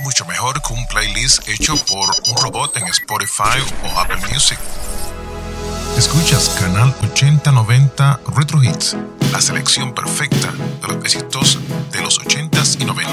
mucho mejor que un playlist hecho por un robot en Spotify o Apple Music. Escuchas Canal 8090 Retro Hits, la selección perfecta de los éxitos de los 80s y 90s.